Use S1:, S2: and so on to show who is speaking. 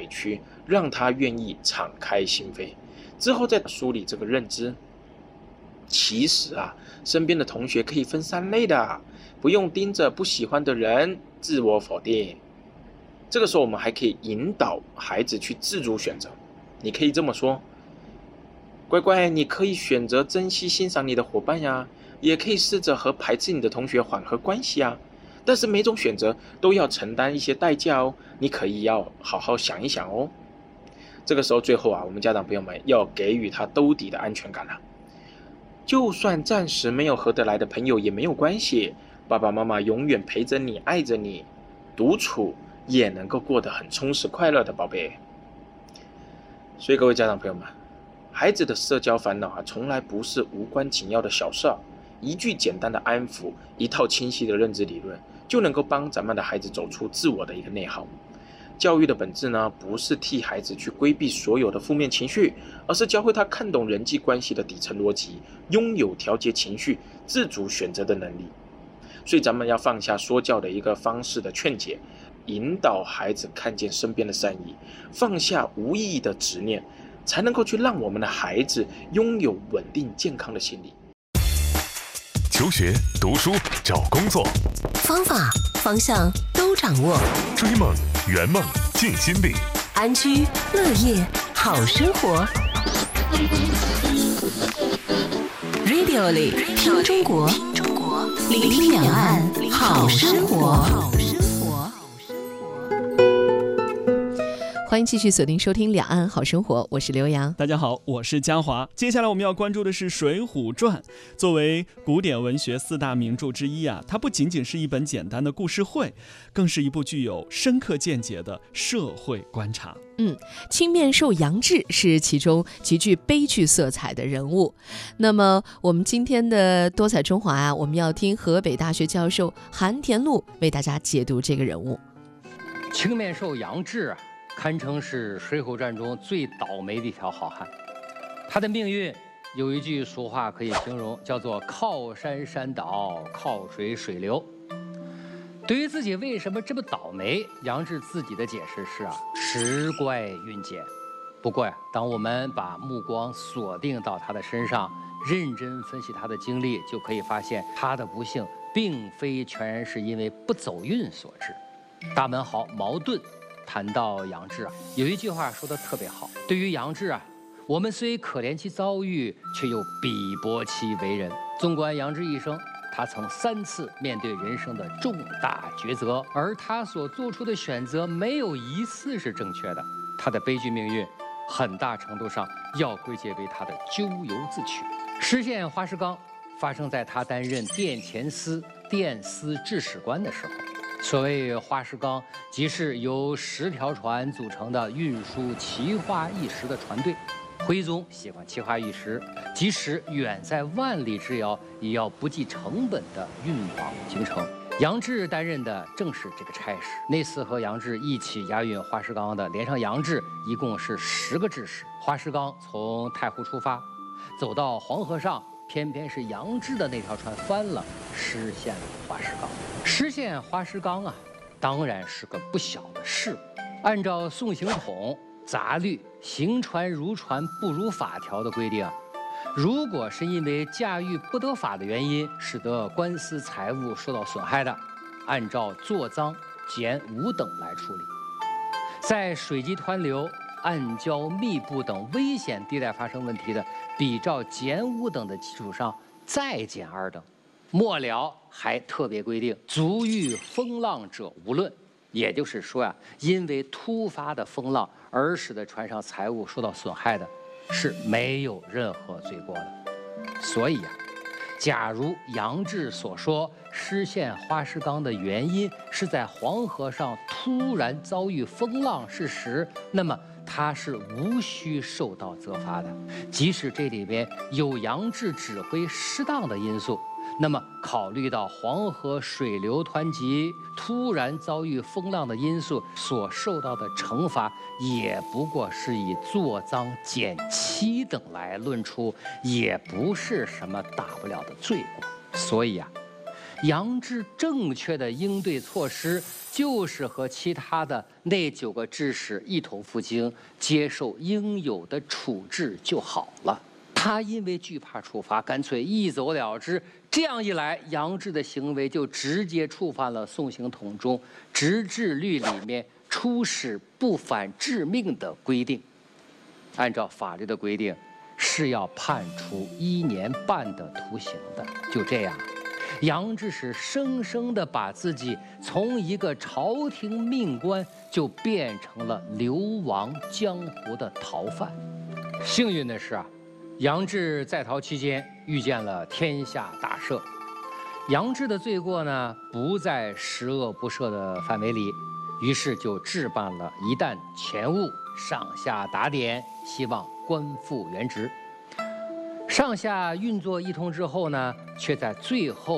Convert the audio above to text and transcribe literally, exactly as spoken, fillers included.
S1: 屈，让他愿意敞开心扉，之后再梳理这个认知。其实啊，身边的同学可以分三类的，不用盯着不喜欢的人自我否定。这个时候我们还可以引导孩子去自主选择。你可以这么说：乖乖，你可以选择珍惜欣赏你的伙伴呀，也可以试着和排斥你的同学缓和关系啊。但是每种选择都要承担一些代价哦，你可以要好好想一想哦。这个时候最后啊，我们家长朋友们要给予他兜底的安全感了。就算暂时没有合得来的朋友也没有关系，爸爸妈妈永远陪着你，爱着你，独处也能够过得很充实快乐的，宝贝。所以各位家长朋友们，孩子的社交烦恼啊，从来不是无关紧要的小事，一句简单的安抚，一套清晰的认知理论，就能够帮咱们的孩子走出自我的一个内耗。教育的本质呢，不是替孩子去规避所有的负面情绪，而是教会他看懂人际关系的底层逻辑，拥有调节情绪、自主选择的能力。所以咱们要放下说教的一个方式的劝解，引导孩子看见身边的善意，放下无意义的执念，才能够去让我们的孩子拥有稳定健康的心理。
S2: 求学、读书、找工作，
S3: 方法、方向都掌握。
S2: 追梦、圆梦、尽心力，
S3: 安居乐业好生活。Radio 里听中国，聆听两岸好生活。欢迎继续锁定收听《两岸好生活》，我是刘洋。
S4: 大家好，我是嘉华。接下来我们要关注的是《水浒传》。作为古典文学四大名著之一啊，它不仅仅是一本简单的故事会，更是一部具有深刻见解的社会观察。
S3: 嗯，青面兽杨志是其中极具悲剧色彩的人物。那么我们今天的多彩中华啊，我们要听河北大学教授韩田禄为大家解读这个人物。
S5: 青面兽杨志啊，堪称是《水浒传》中最倒霉的一条好汉。他的命运有一句俗话可以形容，叫做靠山山倒，靠水水流。对于自己为什么这么倒霉，杨志自己的解释是啊，时怪运减。不过呀，当我们把目光锁定到他的身上，认真分析他的经历，就可以发现他的不幸并非全然是因为不走运所致。大文豪茅盾谈到杨志啊，有一句话说得特别好。对于杨志啊，我们虽可怜其遭遇，却又鄙薄其为人。纵观杨志一生，他曾三次面对人生的重大抉择，而他所做出的选择没有一次是正确的。他的悲剧命运，很大程度上要归结为他的咎由自取。失陷花石纲发生在他担任殿前司殿司制史官的时候。所谓花石纲，即是由十条船组成的运输奇花异石的船队。徽宗喜欢奇花异石，即使远在万里之遥，也要不计成本地运往京城。杨志担任的正是这个差事。那次和杨志一起押运花石纲的，连上杨志，一共是十个制使。花石纲从太湖出发，走到黄河上，偏偏是杨志的那条船翻了，失陷了花石纲。失陷花石纲啊，当然是个不小的事故。按照宋刑统杂律行船如船不如法条的规定，如果是因为驾驭不得法的原因，使得官司财物受到损害的，按照坐赃、减五等来处理。在水击湍流、暗礁密布等危险地带发生问题的，比照减五等的基础上再减二等。末了还特别规定，足遇风浪者无论。也就是说呀、啊，因为突发的风浪而使得船上财物受到损害的，是没有任何罪过的。所以呀、啊，假如杨志所说失陷花石纲的原因是在黄河上突然遭遇风浪是实，那么他是无需受到责罚的。即使这里边有杨志指挥失当的因素，那么考虑到黄河水流湍急，突然遭遇风浪的因素所受到的惩罚，也不过是以坐赃减七等来论出，也不是什么大不了的罪过。所以啊， 杨志正确的应对措施就是和其他的那九个志士一同赴京，接受应有的处置就好了。他因为惧怕处罚，干脆一走了之。这样一来，杨志的行为就直接触犯了宋刑统中执治律里面出使不反致命的规定。按照法律的规定，是要判处一年半的徒刑的。就这样，杨志是生生地把自己从一个朝廷命官，就变成了流亡江湖的逃犯。幸运的是啊，杨志在逃期间遇见了天下大赦。杨志的罪过呢，不在十恶不赦的范围里，于是就置办了一担钱物，上下打点，希望官复原职。上下运作一通之后呢，却在最后